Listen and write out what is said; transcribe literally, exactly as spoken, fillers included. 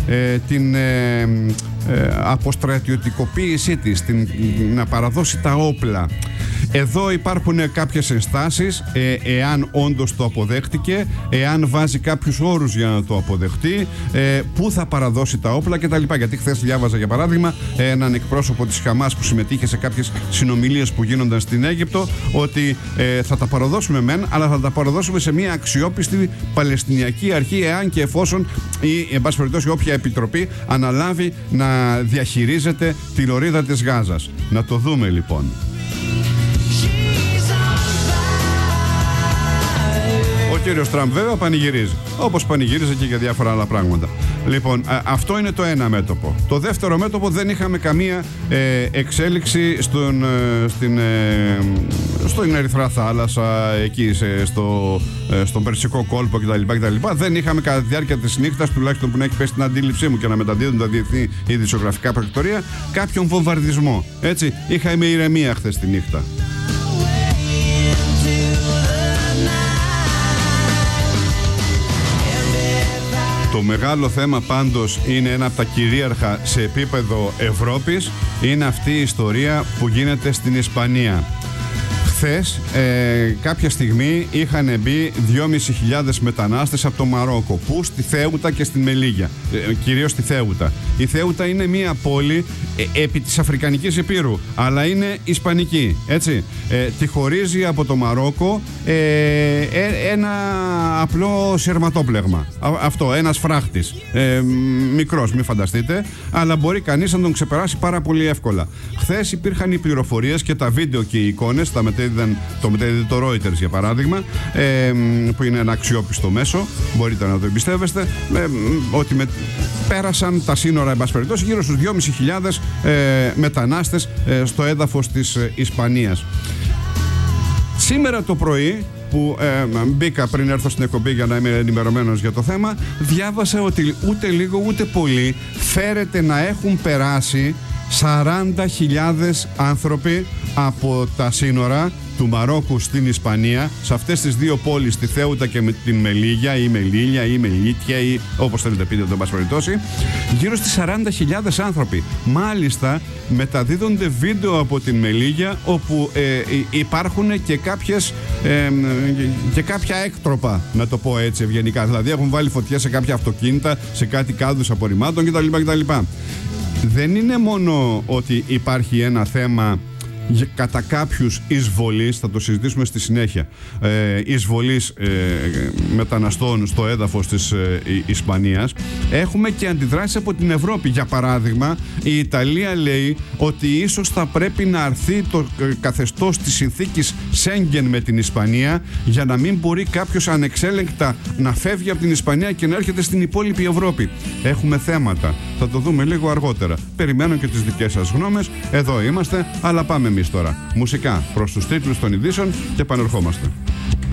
ε, την ε, ε, αποστρατιωτικοποίησή της, την, να παραδώσει τα όπλα. Εδώ υπάρχουν κάποιες ενστάσεις, ε, εάν όντως το αποδέχτηκε, εάν βάζει κάποιους όρους για να το αποδεχτεί, ε, πού θα παραδώσει τα όπλα κτλ. Γιατί χθες διάβαζα για παράδειγμα έναν εκπρόσωπο της Χαμάς που συμμετείχε σε κάποιες συνομιλίες που γίνονταν στην Αίγυπτο, ότι ε, θα τα παραδώσουμε μεν, αλλά θα τα παραδώσουμε σε μια αξιόπιστη Παλαιστινιακή αρχή, εάν και εφόσον ή εν πάση περιπτώσει όποια επιτροπή αναλάβει να διαχειρίζεται τη λωρίδα της Γάζας. Να το δούμε λοιπόν. Ο κύριος Τραμπ βέβαια πανηγυρίζει, όπως πανηγύριζε και για διάφορα άλλα πράγματα. Λοιπόν, α, αυτό είναι το ένα μέτωπο. Το δεύτερο μέτωπο, δεν είχαμε καμία ε, εξέλιξη στον, ε, στην, ε, στην Ερυθρά Θάλασσα, εκεί σε, στο, ε, στον Περσικό κόλπο κτλ, κτλ. Δεν είχαμε κατά τη διάρκεια της νύχτας, τουλάχιστον που να έχει πέσει την αντίληψή μου και να μεταδίδουν τα διεθνή ειδησιογραφικά πρακτορία, κάποιον βομβαρδισμό. Έτσι, είχαμε ηρεμία χθες τη νύχτα. Το μεγάλο θέμα πάντως είναι ένα από τα κυρίαρχα σε επίπεδο Ευρώπης, είναι αυτή η ιστορία που γίνεται στην Ισπανία. Χθες ε, κάποια στιγμή είχαν μπει δυόμισι χιλιάδες μετανάστες από το Μαρόκο, που στη Θέουτα και στη Μελίγια, ε, κυρίως στη Θέουτα. Η Θέουτα είναι μια πόλη ε, επί της Αφρικανικής Υπήρου, αλλά είναι ισπανική, έτσι. Ε, τη χωρίζει από το Μαρόκο ε, ε, ένα απλό σειρματόπλεγμα. Α, αυτό, ένας φράχτης. Ε, μικρός, μην φανταστείτε, αλλά μπορεί κανείς να τον ξεπεράσει πάρα πολύ εύκολα. Χθες υπήρχαν οι πληροφορίες και τα βίντεο και οι εικόνες, τα μετέδιδαν, το μετέδιδε το Reuters για παράδειγμα, ε, που είναι ένα αξιόπιστο μέσο, μπορείτε να το εμπιστεύεστε, ε, ότι με, πέρασαν τα σύνορα, εν πάση περιπτώσει, γύρω στους δυόμισι χιλιάδες ε, μετανάστες ε, στο έδαφος της ε, Ισπανίας. Σήμερα το πρωί, που ε, μπήκα πριν έρθω στην εκπομπή για να είμαι ενημερωμένος για το θέμα, διάβασα ότι ούτε λίγο ούτε πολύ φέρεται να έχουν περάσει σαράντα χιλιάδες άνθρωποι από τα σύνορα του Μαρόκου στην Ισπανία, σε αυτές τις δύο πόλεις, τη Θέουτα και με την Μελίγια ή Μελίλια ή Μελίτια ή όπως θέλετε πείτε, το πάση περιπτώσει, γύρω στις σαράντα χιλιάδες άνθρωποι. Μάλιστα μεταδίδονται βίντεο από την Μελίγια, όπου ε, υπάρχουν και κάποιες ε, και κάποια έκτροπα, να το πω έτσι ευγενικά, δηλαδή έχουν βάλει φωτιά σε κάποια αυτοκίνητα, σε κάτι κάδους απορριμμάτων κτλ, κτλ. Δεν είναι μόνο ότι υπάρχει ένα θέμα κατά κάποιους εισβολής, θα το συζητήσουμε στη συνέχεια, ε, εισβολής ε, μεταναστών στο έδαφος της ε, Ισπανίας. Έχουμε και αντιδράσεις από την Ευρώπη. Για παράδειγμα, η Ιταλία λέει ότι ίσως θα πρέπει να αρθεί το ε, καθεστώς της συνθήκης Σέγγεν με την Ισπανία, για να μην μπορεί κάποιος ανεξέλεγκτα να φεύγει από την Ισπανία και να έρχεται στην υπόλοιπη Ευρώπη. Έχουμε θέματα. Θα το δούμε λίγο αργότερα. Περιμένω και τις δικές σας γνώμες. Εδώ είμαστε, αλλά πάμε εμείς τώρα. Μουσικά προς τους τίτλους των ειδήσεων και επανερχόμαστε.